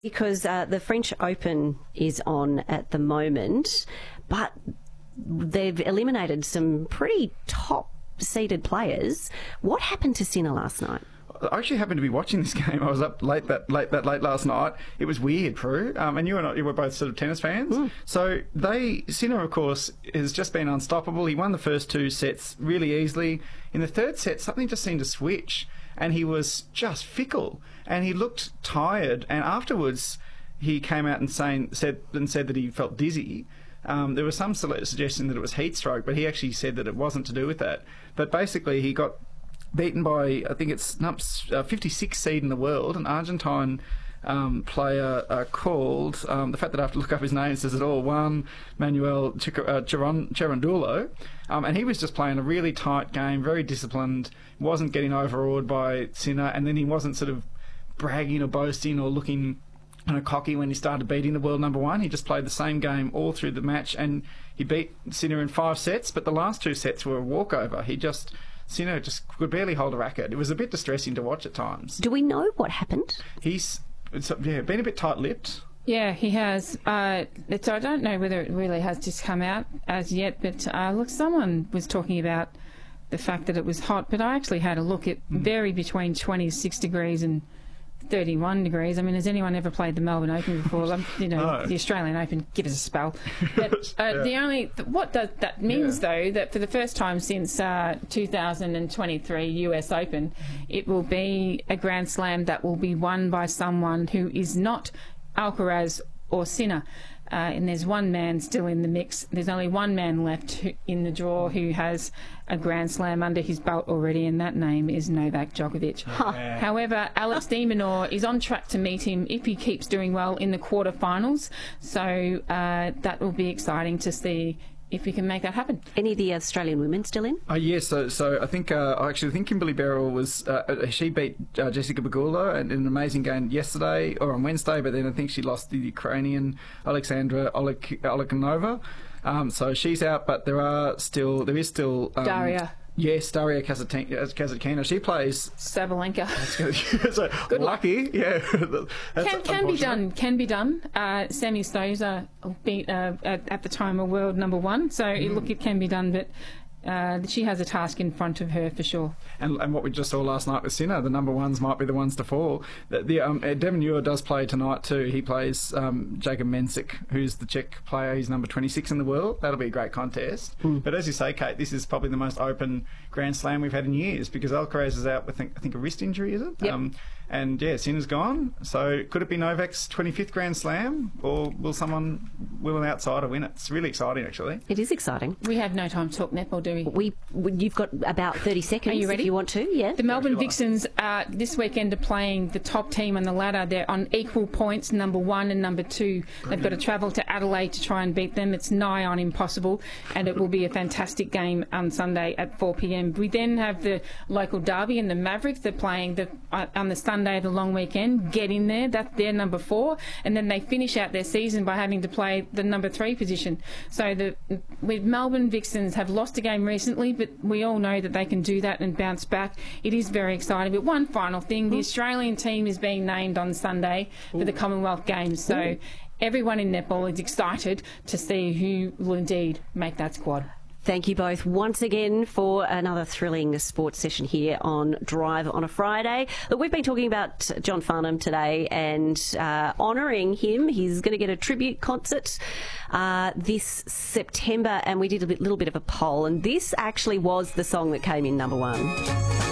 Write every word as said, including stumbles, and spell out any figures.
Because uh, the French Open is on at the moment, but they've eliminated some pretty top-seeded players. What happened to Sinner last night? I actually happened to be watching this game. I was up late that late that late last night. It was weird, Prue. Um, and you and I, you were both sort of tennis fans. Mm. So they Sinner, of course, has just been unstoppable. He won the first two sets really easily. In the third set, something just seemed to switch, and he was just fickle. And he looked tired. And afterwards, he came out and saying said and said that he felt dizzy. Um, there was some suggestion that it was heat stroke, but he actually said that it wasn't to do with that. But basically, he got beaten by, I think it's uh, fifty-sixth seed in the world, an Argentine um, player uh, called, um, the fact that I have to look up his name says it all, Juan Manuel Cherundolo. Um, and he was just playing a really tight game, very disciplined, wasn't getting overawed by Sinner, and then he wasn't sort of bragging or boasting or looking kind of cocky when he started beating the world number one. He just played the same game all through the match, and he beat Sinner in five sets, but the last two sets were a walkover. He just... Sinner just could barely hold a racket. It was a bit distressing to watch at times. Do we know what happened? He's it's, yeah, been a bit tight-lipped. Yeah, he has. Uh, it's, I don't know whether it really has just come out as yet, but uh, look, someone was talking about the fact that it was hot, but I actually had a look. It mm. varied between twenty-six degrees and thirty-one degrees. I mean, has anyone ever played the Melbourne Open before? Um, you know, no. The Australian Open, give us a spell. But uh, yeah. the only what does that means yeah. though that for the first time since uh, two thousand twenty-three U S Open, it will be a Grand Slam that will be won by someone who is not Alcaraz or Sinner. Uh, and there's one man still in the mix. There's only one man left who, in the draw who has a Grand Slam under his belt already, and that name is Novak Djokovic. Yeah. However, Alex de Minaur is on track to meet him if he keeps doing well in the quarterfinals. So uh, that will be exciting to see if we can make that happen. Any of the Australian women still in? Oh yes, so so I think uh, actually I think Kimberly Beryl was uh, she beat uh, Jessica Pegula in an amazing game yesterday or on Wednesday, but then I think she lost the Ukrainian Alexandra Oleg- Olekanova. Um, so she's out, but there are still there is still um, Daria. Yes, Daria Kasatkina. She plays Sabalenka. so Good lucky, luck. yeah. That's can can be done. Can be done. Uh, Sammy Stosur beat uh, at, at the time a world number one. So mm. look, it can be done, but. Uh, she has a task in front of her for sure. And, and what we just saw last night with Sinner, the number ones might be the ones to fall. The, the um, de Minaur does play tonight too. He plays um, Jacob Mensik, who's the Czech player. He's number twenty-six in the world. That'll be a great contest. Mm. But as you say, Kate, this is probably the most open Grand Slam we've had in years because Alcaraz is out with, I think, I think a wrist injury, is it? Yep. Um, and yeah, Sinner's gone. So could it be Novak's twenty-fifth Grand Slam, or will someone, will an outsider win it? It's really exciting, actually. It is exciting. We have no time to talk netball, do we? We, you've got about thirty seconds. Are you ready? If you want to, yeah. The Melbourne Vixens uh, this weekend are playing the top team on the ladder. They're on equal points, number one and number two. Brilliant. They've got to travel to Adelaide to try and beat them. It's nigh on impossible, and it will be a fantastic game on Sunday at four p m. We then have the local derby and the Mavericks. They're playing the, uh, on the Sunday of the long weekend. Get in there. That's their number four, and then they finish out their season by having to play the number three position. So the with Melbourne Vixens have lost a game recently, but we all know that they can do that and bounce back. It is very exciting. But one final thing, the Australian team is being named on Sunday Ooh. for the Commonwealth Games. So Ooh. everyone in netball is excited to see who will indeed make that squad. Thank you both once again for another thrilling sports session here on Drive on a Friday. Look, we've been talking about John Farnham today and uh, honouring him. He's going to get a tribute concert uh, this September, and we did a bit, little bit of a poll, and this actually was the song that came in number one.